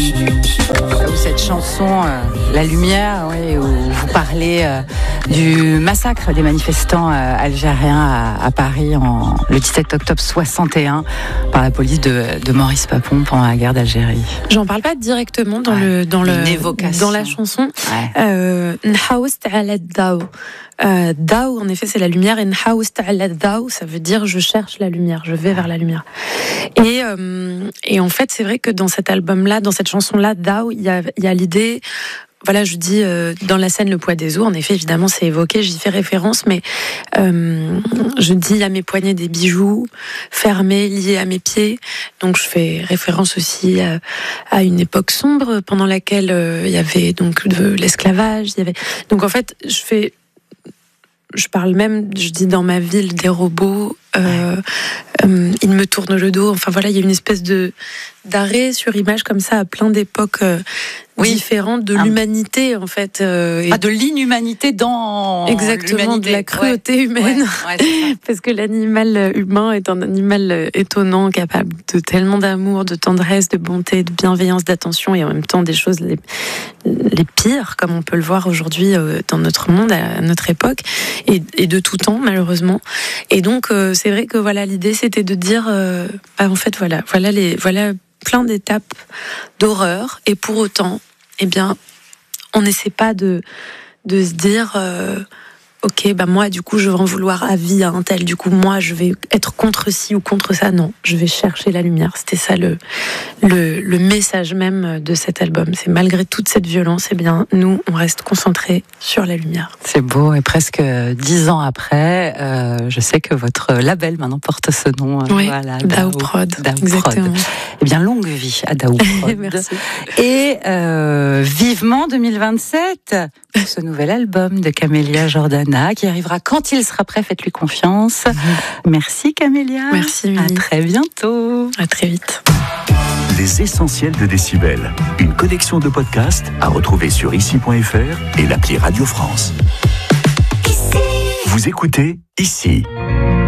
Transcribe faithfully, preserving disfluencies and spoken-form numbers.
Cette chanson, euh, La Lumière, oui, où vous parlez euh, du massacre des manifestants euh, algériens à, à Paris en, le dix-sept octobre soixante et un par la police de, de Maurice Papon pendant la guerre d'Algérie. J'en parle pas directement dans, ouais, le, dans, le, dans la chanson. Ouais. Euh, Euh, Daou, en effet, c'est la lumière. Et Nhaoust ala Daou, ça veut dire je cherche la lumière, je vais vers la lumière. Et, euh, et en fait, c'est vrai que dans cet album-là, dans cette chanson-là, Daou, il y a, il y a l'idée. Voilà, je dis euh, dans la scène Le Poids des os, en effet, évidemment, c'est évoqué, j'y fais référence, mais euh, je dis à mes poignets des bijoux fermés, liés à mes pieds. Donc, je fais référence aussi à, à une époque sombre pendant laquelle euh, il y avait donc de l'esclavage. Il y avait donc en fait, je fais Je parle même, je dis dans ma ville, des robots, euh, euh, ils me tournent le dos. Enfin voilà, il y a une espèce de d'arrêt sur image comme ça à plein d'époques euh, oui. différentes de ah. l'humanité en fait. Euh, et ah, de l'inhumanité dans exactement de la cruauté ouais. humaine, ouais. Ouais, parce que l'animal humain est un animal étonnant, capable de tellement d'amour, de tendresse, de bonté, de bienveillance, d'attention, et en même temps des choses les, les pires, comme on peut le voir aujourd'hui euh, dans notre monde, à notre époque, et, et de tout temps malheureusement. Et donc euh, c'est vrai que voilà, l'idée c'était de dire, euh, bah, en fait voilà, voilà les, voilà plein d'étapes d'horreur, et pour autant, eh bien, on n'essaie pas de de se dire. Euh, Ok, bah moi, du coup, je vais en vouloir à vie à un tel. Du coup, moi, je vais être contre ci ou contre ça. Non, je vais chercher la lumière. C'était ça le, le, le message même de cet album. C'est malgré toute cette violence, eh bien, nous, on reste concentrés sur la lumière. C'est beau. Et presque dix ans après, euh, je sais que votre label maintenant porte ce nom. Oui, voilà, Daou Prod. Daou Exactement. Prod. Eh bien, longue vie à Daou Prod. Merci. Et euh, vivement deux mille vingt-sept pour ce nouvel album de Camélia Jordana, qui arrivera quand il sera prêt, faites-lui confiance. Mmh. Merci Camélia. Merci Mimi. À très bientôt. À très vite. Les essentiels de Décibel, une collection de podcasts à retrouver sur ici point f r et l'appli Radio France. Ici. Vous écoutez Ici.